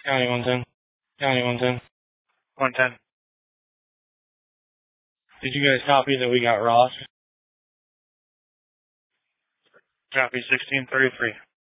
County 110. County 110. 110. Did you guys copy that we got Ross? Copy 1633.